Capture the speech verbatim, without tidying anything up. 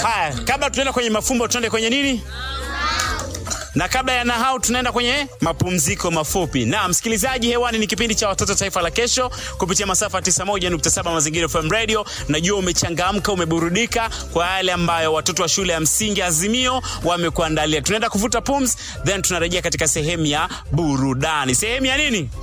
Haya, kabla tunaenda kwenye mafumbo tuende kwenye nini? Na kabla ya nahau tunaenda kwenye mapumziko mafupi. Na msikilizaji, hewani ni kipindi cha Watoto Taifa la Kesho kupitia masafa tisa moja nukta saba Mazingira F M Radio. Najua umechangamka, umeburudika kwa yale ambayo watoto wa shule ya msingi Azimio wamekuandalia. Tunaenda kuvuta pumzi, then tunarejea katika sehemu ya burudani. Sehemu ya nini?